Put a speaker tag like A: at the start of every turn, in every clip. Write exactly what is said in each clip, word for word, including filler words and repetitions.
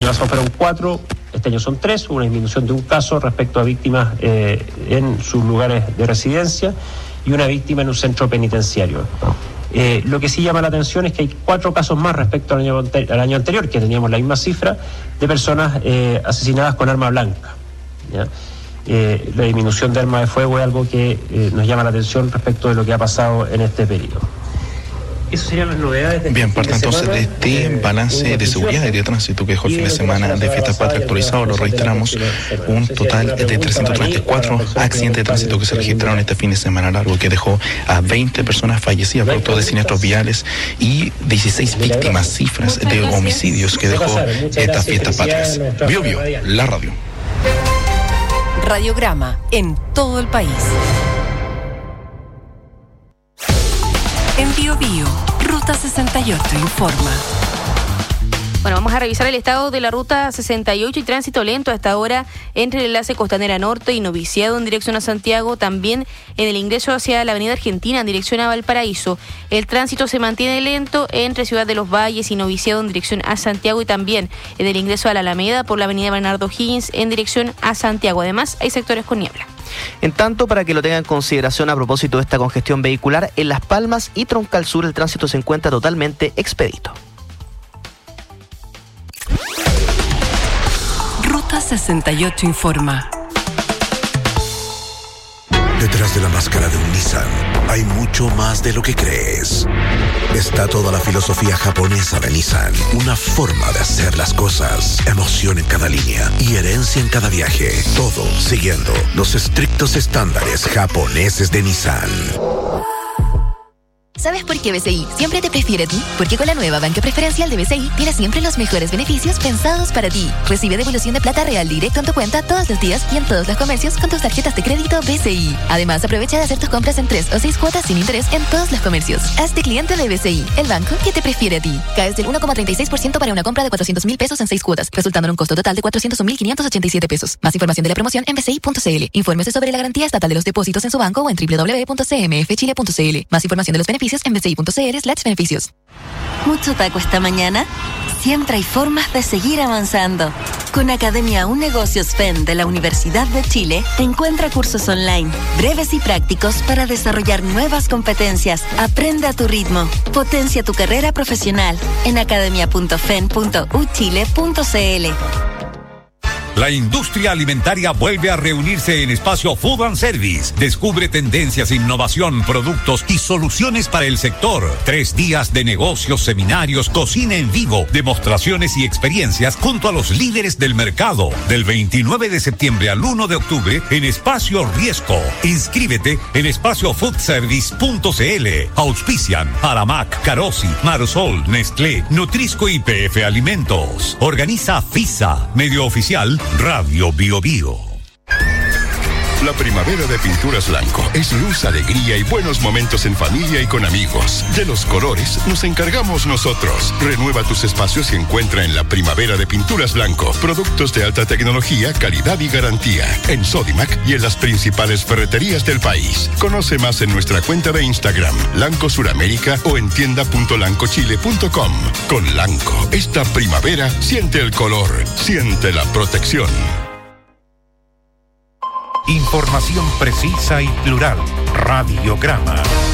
A: pasado fueron cuatro, este año son tres, una disminución de un caso respecto a víctimas eh, en sus lugares de residencia y una víctima en un centro penitenciario. Eh, lo que sí llama la atención es que hay cuatro casos más respecto al año, al año anterior, que teníamos la misma cifra, de personas eh, asesinadas con arma blanca, ¿ya? Eh, la disminución de armas de fuego es algo que eh, nos llama la atención respecto de lo que ha pasado en este periodo. Eso serían las novedades de
B: Bien,
A: este
B: parte
A: fin de
B: entonces
A: semana,
B: de este
A: eh,
B: balance de seguridad y de tránsito que dejó el fin de semana de Fiestas Patrias actualizado. Lo reiteramos, un total de trescientos treinta y cuatro accidentes de tránsito que se registraron este fin de semana largo, que dejó a veinte personas fallecidas producto de siniestros viales y dieciséis víctimas, cifras de homicidios que dejó estas Fiestas Patrias. Bio Bio, la radio.
C: Radiograma en todo el país. En Bio Bio, Ruta sesenta y ocho informa.
D: Bueno, vamos a revisar el estado de la Ruta sesenta y ocho y tránsito lento a esta hora entre el enlace Costanera Norte y Noviciado en dirección a Santiago, también en el ingreso hacia la Avenida Argentina en dirección a Valparaíso. El tránsito se mantiene lento entre Ciudad de los Valles y Noviciado en dirección a Santiago y también en el ingreso a la Alameda por la Avenida Bernardo Higgins en dirección a Santiago. Además, hay sectores con niebla.
E: En tanto, para que lo tengan en consideración a propósito de esta congestión vehicular, en Las Palmas y Troncal Sur el tránsito se encuentra totalmente expedito.
C: Ruta sesenta y ocho informa.
F: Detrás de la máscara de un Nissan hay mucho más de lo que crees. Está toda la filosofía japonesa de Nissan, una forma de hacer las cosas, emoción en cada línea y herencia en cada viaje. Todo siguiendo los estrictos estándares japoneses de Nissan.
G: ¿Sabes por qué B C I siempre te prefiere a ti? Porque con la nueva banca preferencial de B C I tienes siempre los mejores beneficios pensados para ti. Recibe devolución de plata real directo en tu cuenta todos los días y en todos los comercios con tus tarjetas de crédito B C I. Además, aprovecha de hacer tus compras en tres o seis cuotas sin interés en todos los comercios. Hazte cliente de B C I, el banco que te prefiere a ti. Caes del uno coma treinta y seis por ciento para una compra de cuatrocientos mil pesos en seis cuotas, resultando en un costo total de cuatrocientos mil quinientos ochenta y siete pesos. Más información de la promoción en b c i punto c l. Infórmese sobre la garantía estatal de los depósitos en su banco o en w w w punto c m f chile punto c l. Más información de los beneficios en b c i punto c l slash beneficios.
H: ¿Mucho taco esta mañana? Siempre hay formas de seguir avanzando. Con Academia Un Negocios F E N de la Universidad de Chile, encuentra cursos online, breves y prácticos para desarrollar nuevas competencias. Aprende a tu ritmo. Potencia tu carrera profesional en academia punto f e n punto u chile punto c l.
I: La industria alimentaria vuelve a reunirse en Espacio Food and Service. Descubre tendencias, innovación, productos y soluciones para el sector. Tres días de negocios, seminarios, cocina en vivo, demostraciones y experiencias junto a los líderes del mercado. Del veintinueve de septiembre al uno de octubre en Espacio Riesco. Inscríbete en espacio food service punto c l. Auspician Aramac, Carosi, Marsol, Nestlé, Nutrisco y P F Alimentos. Organiza FISA, medio oficial Radio Bio Bio.
J: La primavera de Pinturas Blanco es luz, alegría y buenos momentos en familia y con amigos. De los colores nos encargamos nosotros. Renueva tus espacios y encuentra en la primavera de Pinturas Blanco productos de alta tecnología, calidad y garantía. En Sodimac y en las principales ferreterías del país. Conoce más en nuestra cuenta de Instagram, Lanco Suramérica, o en tienda punto lanco chile punto com. Con Lanco, esta primavera siente el color, siente la protección.
I: Información precisa y plural. Radiograma.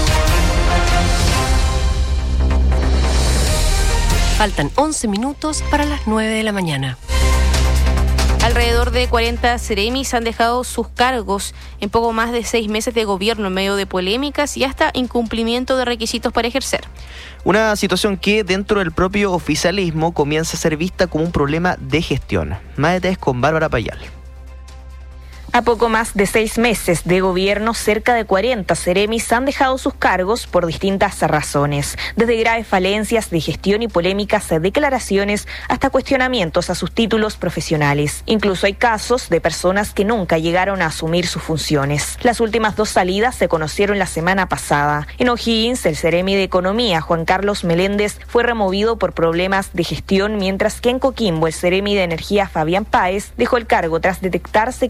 C: Faltan once minutos para las nueve de la mañana.
D: Alrededor de cuarenta seremis han dejado sus cargos en poco más de seis meses de gobierno en medio de polémicas y hasta incumplimiento de requisitos para ejercer.
E: Una situación que dentro del propio oficialismo comienza a ser vista como un problema de gestión. Más detalles con Bárbara Payal.
K: A poco más de seis meses de gobierno, cerca de cuarenta seremis han dejado sus cargos por distintas razones, desde graves falencias de gestión y polémicas declaraciones hasta cuestionamientos a sus títulos profesionales. Incluso hay casos de personas que nunca llegaron a asumir sus funciones. Las últimas dos salidas se conocieron la semana pasada. En O'Higgins, el seremi de Economía, Juan Carlos Meléndez, fue removido por problemas de gestión, mientras que en Coquimbo, el seremi de Energía, Fabián Páez, dejó el cargo tras detectarse que no cumplía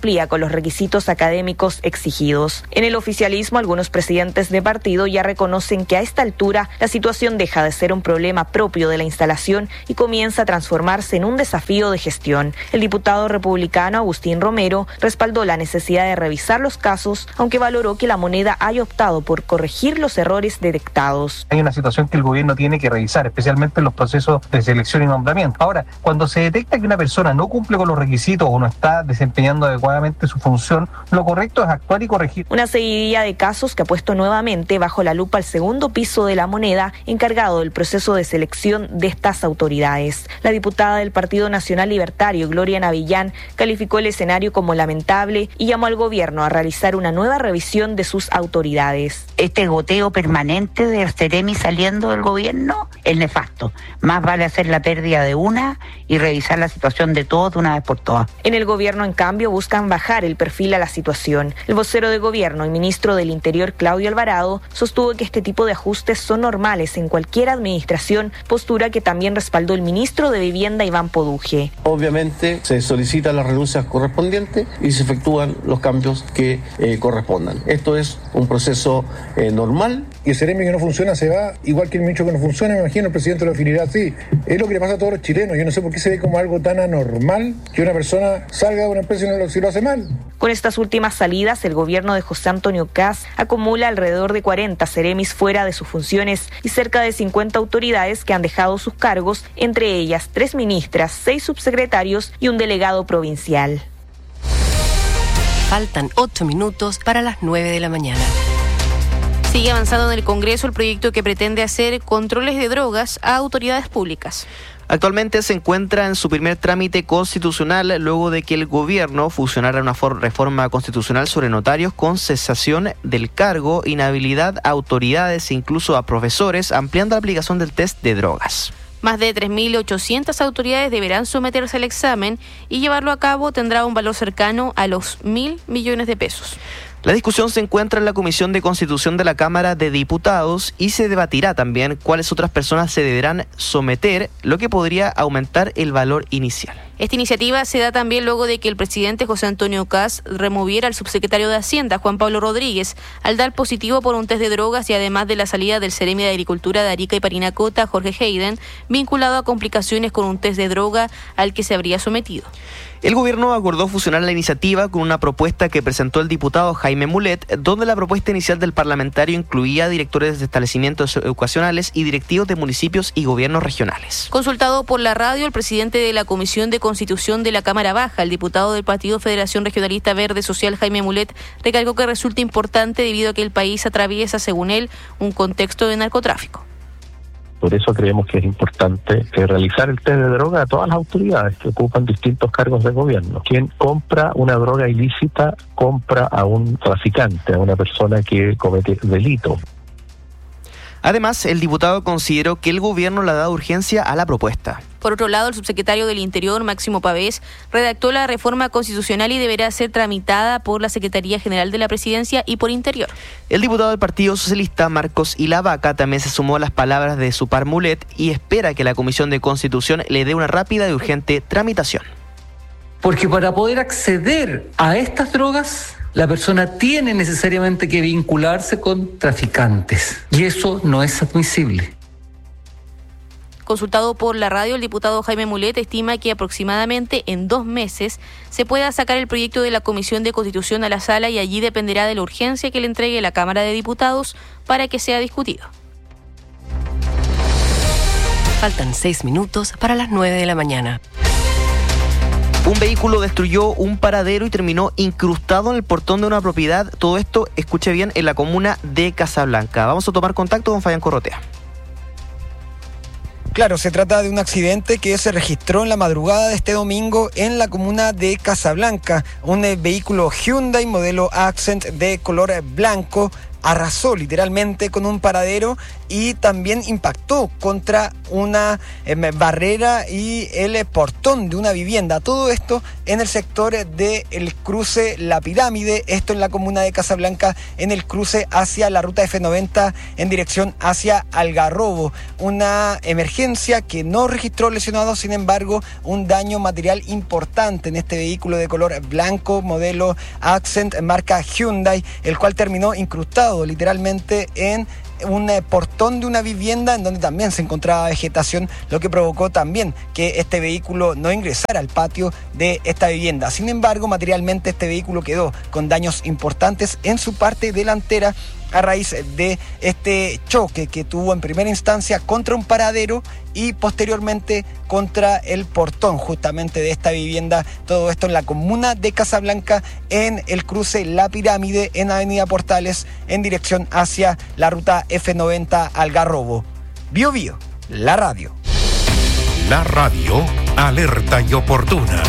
K: cumplía con los requisitos académicos exigidos. En el oficialismo, algunos presidentes de partido ya reconocen que a esta altura la situación deja de ser un problema propio de la instalación y comienza a transformarse en un desafío de gestión. El diputado republicano Agustín Romero respaldó la necesidad de revisar los casos, aunque valoró que la moneda haya optado por corregir los errores detectados.
L: Hay una situación que el gobierno tiene que revisar, especialmente en los procesos de selección y nombramiento. Ahora, cuando se detecta que una persona no cumple con los requisitos o no está desempeñando adecuadamente su función, lo correcto es actuar y corregir.
K: Una seguidilla de casos que ha puesto nuevamente bajo la lupa al segundo piso de la moneda, encargado del proceso de selección de estas autoridades. La diputada del Partido Nacional Libertario, Gloria Navillán, calificó el escenario como lamentable y llamó al gobierno a realizar una nueva revisión de sus autoridades.
M: Este goteo permanente del Ceremi saliendo del gobierno es nefasto. Más vale hacer la pérdida de una y revisar la situación de todos de una vez por todas.
K: En el gobierno, en cambio, buscan bajar el perfil a la situación. El vocero de gobierno y ministro del Interior, Claudio Alvarado, sostuvo que este tipo de ajustes son normales en cualquier administración, postura que también respaldó el ministro de Vivienda, Iván Poduje.
N: Obviamente se solicitan las renuncias correspondientes y se efectúan los cambios que eh, correspondan. Esto es un proceso eh, normal.
O: Y el Ceremi que no funciona se va, igual que el ministro que no funciona, me imagino el presidente lo definirá así. Es lo que le pasa a todos los chilenos. Yo no sé por qué se ve como algo tan anormal que una persona salga de una empresa y no lo, si lo hace mal.
K: Con estas últimas salidas, el gobierno de José Antonio Kast acumula alrededor de cuarenta Ceremis fuera de sus funciones y cerca de cincuenta autoridades que han dejado sus cargos, entre ellas tres ministras, seis subsecretarios y un delegado provincial.
C: Faltan ocho minutos para las nueve de la mañana.
D: Sigue avanzando en el Congreso el proyecto que pretende hacer controles de drogas a autoridades públicas.
E: Actualmente se encuentra en su primer trámite constitucional luego de que el gobierno fusionara una reforma constitucional sobre notarios con cesación del cargo, inhabilidad a autoridades e incluso a profesores, ampliando la aplicación del test de drogas.
D: Más de tres mil ochocientas autoridades deberán someterse al examen y llevarlo a cabo tendrá un valor cercano a los mil millones de pesos.
E: La discusión se encuentra en la Comisión de Constitución de la Cámara de Diputados y se debatirá también cuáles otras personas se deberán someter, lo que podría aumentar el valor inicial.
D: Esta iniciativa se da también luego de que el presidente José Antonio Kast removiera al subsecretario de Hacienda, Juan Pablo Rodríguez, al dar positivo por un test de drogas y además de la salida del Ceremi de Agricultura de Arica y Parinacota, Jorge Hayden, vinculado a complicaciones con un test de droga al que se habría sometido.
E: El gobierno acordó fusionar la iniciativa con una propuesta que presentó el diputado Jaime Mulet, donde la propuesta inicial del parlamentario incluía directores de establecimientos educacionales y directivos de municipios y gobiernos regionales.
D: Consultado por la radio, el presidente de la Comisión de Constitución de la Cámara Baja, el diputado del Partido Federación Regionalista Verde Social Jaime Mulet, recalcó que resulta importante debido a que el país atraviesa, según él, un contexto de narcotráfico.
P: Por eso creemos que es importante eh, realizar el test de droga a todas las autoridades que ocupan distintos cargos de gobierno. Quien compra una droga ilícita compra a un traficante, a una persona que comete delito.
E: Además, el diputado consideró que el gobierno le ha dado urgencia a la propuesta.
D: Por otro lado, el subsecretario del Interior, Máximo Pavés, redactó la reforma constitucional y deberá ser tramitada por la Secretaría General de la Presidencia y por Interior.
E: El diputado del Partido Socialista, Marcos Ilavaca, también se sumó a las palabras de su par Mulet y espera que la Comisión de Constitución le dé una rápida y urgente tramitación.
Q: Porque para poder acceder a estas drogas, la persona tiene necesariamente que vincularse con traficantes y eso no es admisible.
D: Consultado por la radio, el diputado Jaime Mulet estima que aproximadamente en dos meses se pueda sacar el proyecto de la Comisión de Constitución a la sala y allí dependerá de la urgencia que le entregue la Cámara de Diputados para que sea discutido.
C: Faltan seis minutos para las nueve de la mañana.
E: Un vehículo destruyó un paradero y terminó incrustado en el portón de una propiedad. Todo esto, escuche bien, en la comuna de Casablanca. Vamos a tomar contacto con Fabián Corrotea.
R: Claro, se trata de un accidente que se registró en la madrugada de este domingo en la comuna de Casablanca. Un vehículo Hyundai modelo Accent de color blanco arrasó literalmente con un paradero y también impactó contra una eh, barrera y el portón de una vivienda. Todo esto en el sector del cruce La Pirámide, esto en la comuna de Casablanca, en el cruce hacia la ruta F noventa en dirección hacia Algarrobo. Una emergencia que no registró lesionados, sin embargo, un daño material importante en este vehículo de color blanco, modelo Accent, marca Hyundai, el cual terminó incrustado literalmente en un portón de una vivienda en donde también se encontraba vegetación, lo que provocó también que este vehículo no ingresara al patio de esta vivienda. Sin embargo, materialmente este vehículo quedó con daños importantes en su parte delantera a raíz de este choque que tuvo en primera instancia contra un paradero y posteriormente contra el portón justamente de esta vivienda. Todo esto en la comuna de Casablanca, en el cruce La Pirámide, en Avenida Portales, en dirección hacia la ruta F noventa Algarrobo. Bio Bio, la radio.
I: La radio, alerta y oportuna.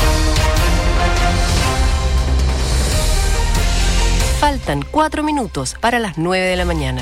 S: Faltan cuatro minutos para las nueve de la mañana.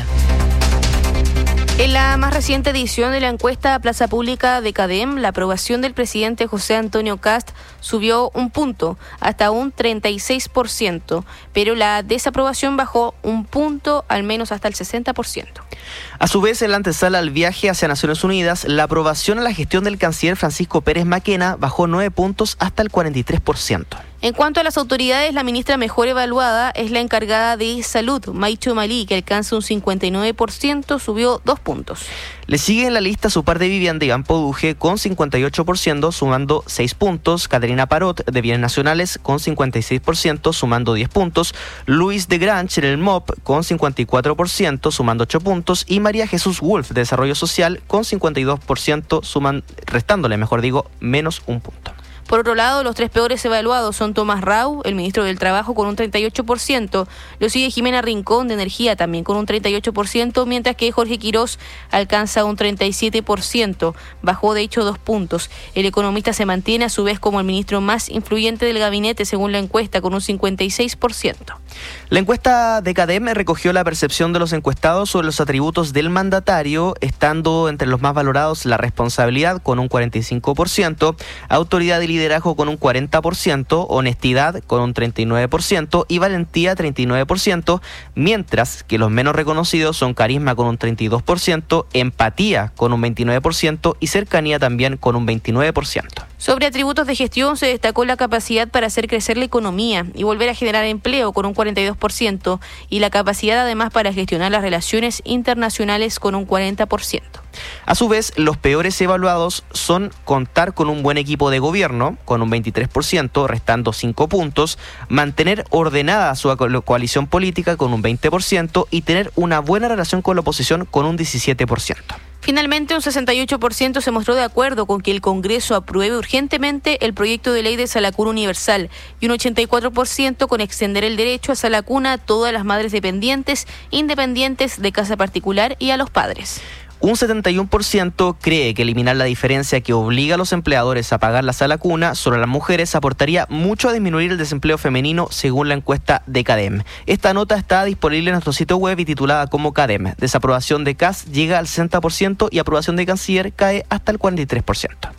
D: En la más reciente edición de la encuesta Plaza Pública de CADEM, la aprobación del presidente José Antonio Kast subió un punto, hasta un treinta y seis por ciento, pero la desaprobación bajó un punto, al menos hasta el sesenta por ciento.
E: A su vez, en la antesala al viaje hacia Naciones Unidas, la aprobación a la gestión del canciller Francisco Pérez Maquena bajó nueve puntos hasta el cuarenta y tres por ciento.
D: En cuanto a las autoridades, la ministra mejor evaluada es la encargada de Salud, Maicho Malí, que alcanza un cincuenta y nueve por ciento, subió dos puntos.
E: Le sigue en la lista su par de Vivian de Gampoduje con cincuenta y ocho por ciento, sumando seis puntos. Caterina Parot de Bienes Nacionales con cincuenta y seis por ciento, sumando diez puntos. Luis de Granch en el M O P con cincuenta y cuatro por ciento, sumando ocho puntos. Y María Jesús Wolf de Desarrollo Social con cincuenta y dos por ciento, suman, restándole, mejor digo, menos un punto.
D: Por otro lado, los tres peores evaluados son Tomás Rau, el ministro del Trabajo, con un treinta y ocho por ciento. Lo sigue Jimena Rincón, de Energía, también con un treinta y ocho por ciento, mientras que Jorge Quirós alcanza un treinta y siete por ciento. Bajó, de hecho, dos puntos. El economista se mantiene, a su vez, como el ministro más influyente del gabinete, según la encuesta, con un cincuenta y seis por ciento.
E: La encuesta de CADEM recogió la percepción de los encuestados sobre los atributos del mandatario, estando entre los más valorados la responsabilidad, con un cuarenta y cinco por ciento, autoridad y liderazgo con un cuarenta por ciento, honestidad con un treinta y nueve por ciento y valentía treinta y nueve por ciento, mientras que los menos reconocidos son carisma con un treinta y dos por ciento, empatía con un veintinueve por ciento y cercanía también con un veintinueve por ciento.
D: Sobre atributos de gestión se destacó la capacidad para hacer crecer la economía y volver a generar empleo con un cuarenta y dos por ciento y la capacidad además para gestionar las relaciones internacionales con un cuarenta por ciento.
E: A su vez, los peores evaluados son contar con un buen equipo de gobierno, con un veintitrés por ciento, restando cinco puntos, mantener ordenada su coalición política con un veinte por ciento y tener una buena relación con la oposición con un diecisiete por ciento.
D: Finalmente, un sesenta y ocho por ciento se mostró de acuerdo con que el Congreso apruebe urgentemente el proyecto de ley de Salacuna Universal y un ochenta y cuatro por ciento con extender el derecho a Salacuna a todas las madres dependientes, independientes de casa particular y a los padres.
E: Un setenta y uno por ciento cree que eliminar la diferencia que obliga a los empleadores a pagar la salacuna sobre las mujeres aportaría mucho a disminuir el desempleo femenino, según la encuesta de CADEM. Esta nota está disponible en nuestro sitio web y titulada como CADEM. Desaprobación de C A S llega al sesenta por ciento y aprobación de canciller cae hasta el cuarenta y tres por ciento.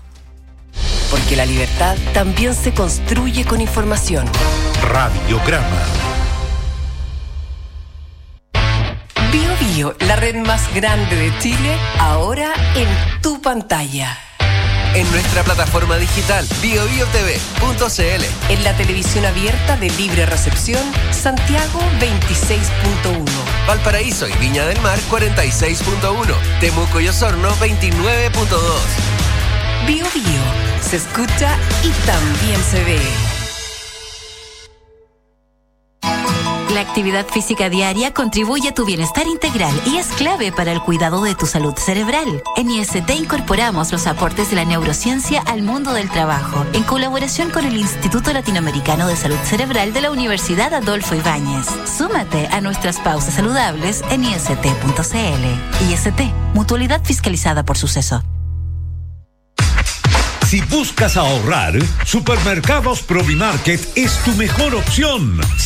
S: Porque la libertad también se construye con información.
I: Radiograma.
S: Bio Bio, la red más grande de Chile, ahora en tu pantalla.
T: En nuestra plataforma digital bio bio t v punto c l.
S: En la televisión abierta de libre recepción, Santiago veintiséis punto uno.
T: Valparaíso y Viña del Mar cuarenta y seis punto uno. Temuco y Osorno veintinueve punto dos.
S: Bio Bio, se escucha y también se ve.
G: La actividad física diaria contribuye a tu bienestar integral y es clave para el cuidado de tu salud cerebral. En I S T incorporamos los aportes de la neurociencia al mundo del trabajo, en colaboración con el Instituto Latinoamericano de Salud Cerebral de la Universidad Adolfo Ibáñez. Súmate a nuestras pausas saludables en i s t punto c l. I S T, mutualidad fiscalizada por Suceso.
I: Si buscas ahorrar, Supermercados Provimarket es tu mejor opción.